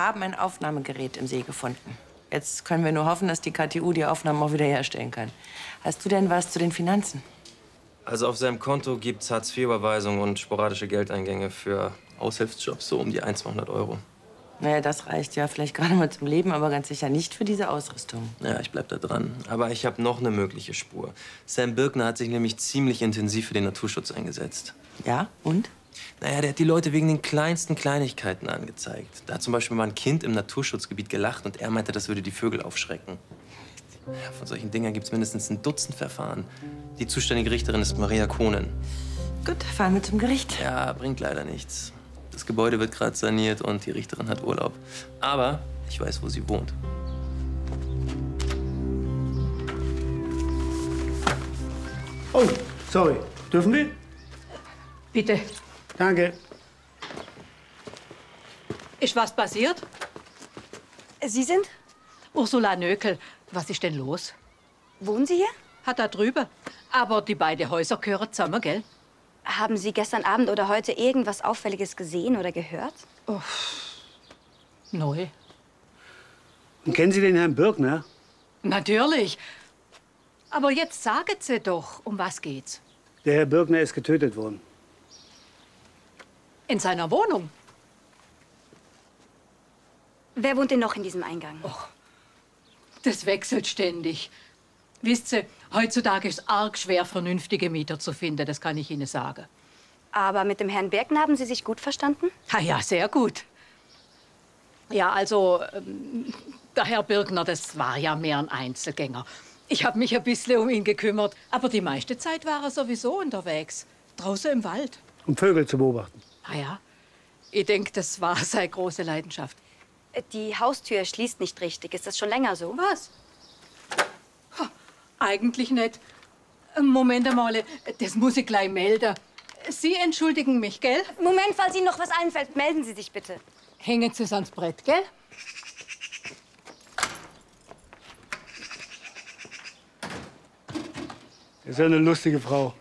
haben ein Aufnahmegerät im See gefunden. Jetzt können wir nur hoffen, dass die KTU die Aufnahmen auch wieder herstellen kann. Hast du denn was zu den Finanzen? Also auf seinem Konto gibt's Hartz-IV-Überweisungen und sporadische Geldeingänge für Aushilfsjobs, so um die 200 Euro. Naja, das reicht ja vielleicht gerade mal zum Leben, aber ganz sicher nicht für diese Ausrüstung. Ja, ich bleib da dran. Aber ich habe noch eine mögliche Spur. Sam Birkner hat sich nämlich ziemlich intensiv für den Naturschutz eingesetzt. Ja, und? Naja, der hat die Leute wegen den kleinsten Kleinigkeiten angezeigt. Da hat zum Beispiel mal ein Kind im Naturschutzgebiet gelacht und er meinte, das würde die Vögel aufschrecken. Ja, von solchen Dingern gibt's mindestens ein Dutzend Verfahren. Die zuständige Richterin ist Maria Kohnen. Gut, fahren wir zum Gericht. Ja, bringt leider nichts. Das Gebäude wird gerade saniert und die Richterin hat Urlaub. Aber ich weiß, wo sie wohnt. Oh, sorry. Dürfen wir? Bitte. Danke. Ist was passiert? Sie sind? Ursula Nökel. Was ist denn los? Wohnen Sie hier? Hat da drüber. Aber die beiden Häuser gehören zusammen, gell? Haben Sie gestern Abend oder heute irgendwas Auffälliges gesehen oder gehört? Oh. Neu. Und kennen Sie den Herrn Birkner? Natürlich. Aber jetzt sagen Sie doch, um was geht's? Der Herr Birkner ist getötet worden. In seiner Wohnung? Wer wohnt denn noch in diesem Eingang? Och, das wechselt ständig. Wisst ihr, heutzutage ist es arg schwer, vernünftige Mieter zu finden, das kann ich Ihnen sagen. Aber mit dem Herrn Birkner haben Sie sich gut verstanden? Ja, sehr gut. Ja, also, der Herr Birkner, das war ja mehr ein Einzelgänger. Ich habe mich ein bisschen um ihn gekümmert, aber die meiste Zeit war er sowieso unterwegs, draußen im Wald. Um Vögel zu beobachten. Ja, ich denke, das war seine große Leidenschaft. Die Haustür schließt nicht richtig. Ist das schon länger so? Was? Eigentlich nicht. Moment einmal, das muss ich gleich melden. Sie entschuldigen mich, gell? Moment, falls Ihnen noch was einfällt, melden Sie sich bitte. Hängen Sie es ans Brett, gell? Das ist ja eine lustige Frau.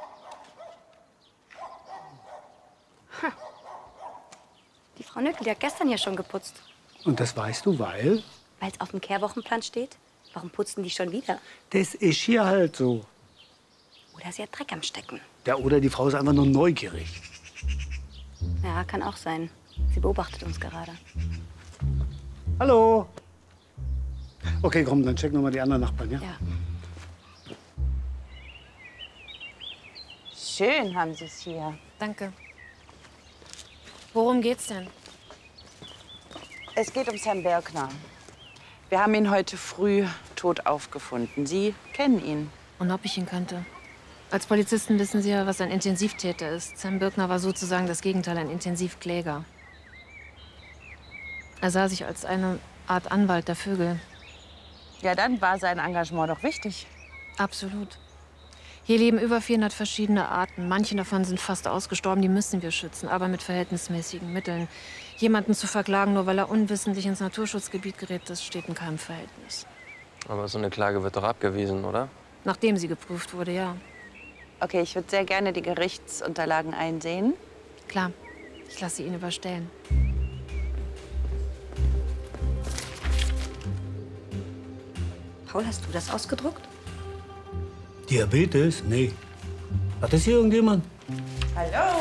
Die Frau Nökel, die hat gestern ja schon geputzt. Und das weißt du, weil? Weil es auf dem Kehrwochenplan steht. Warum putzen die schon wieder? Das ist hier halt so. Oder sie hat Dreck am Stecken. Ja, oder die Frau ist einfach nur neugierig. Ja, kann auch sein. Sie beobachtet uns gerade. Hallo. Okay, komm, dann checken wir mal die anderen Nachbarn, ja? Ja. Schön haben Sie es hier. Danke. Worum geht's denn? Es geht ums Herrn Birkner. Wir haben ihn heute früh tot aufgefunden. Sie kennen ihn. Und ob ich ihn kannte? Als Polizisten wissen Sie ja, was ein Intensivtäter ist. Sam Birkner war sozusagen das Gegenteil, ein Intensivkläger. Er sah sich als eine Art Anwalt der Vögel. Ja, dann war sein Engagement doch wichtig. Absolut. Hier leben über 400 verschiedene Arten. Manche davon sind fast ausgestorben, die müssen wir schützen, aber mit verhältnismäßigen Mitteln. Jemanden zu verklagen, nur weil er unwissentlich ins Naturschutzgebiet gerät, das steht in keinem Verhältnis. Aber so eine Klage wird doch abgewiesen, oder? Nachdem sie geprüft wurde, ja. Okay, ich würde sehr gerne die Gerichtsunterlagen einsehen. Klar, ich lasse sie Ihnen überstellen. Paul, hast du das ausgedruckt? Diabetes? Nee. Hat das hier irgendjemand? Hallo?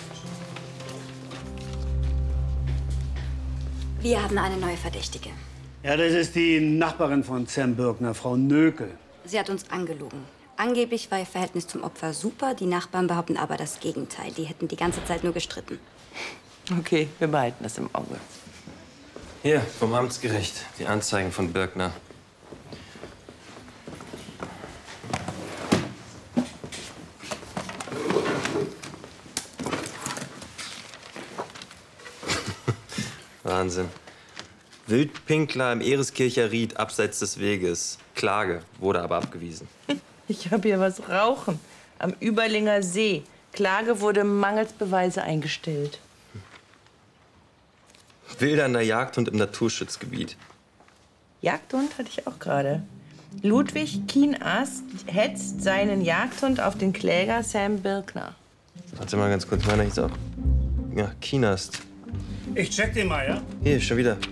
Wir haben eine neue Verdächtige. Ja, das ist die Nachbarin von Sam Birkner, Frau Nökel. Sie hat uns angelogen. Angeblich war ihr Verhältnis zum Opfer super. Die Nachbarn behaupten aber das Gegenteil. Die hätten die ganze Zeit nur gestritten. Okay, wir behalten das im Auge. Hier, vom Amtsgericht. Die Anzeigen von Birkner. Wahnsinn. Wildpinkler im Ereskircher Ried abseits des Weges. Klage, wurde aber abgewiesen. Ich habe hier was rauchen. Am Überlinger See. Klage wurde mangels Beweise eingestellt. Wildernder Jagdhund im Naturschutzgebiet. Jagdhund hatte ich auch gerade. Ludwig Kienast hetzt seinen Jagdhund auf den Kläger Sam Birkner. Warte mal ganz kurz, meiner hieß auch. Ja, Kienast. Ich check den mal, ja? Hier, schon wieder.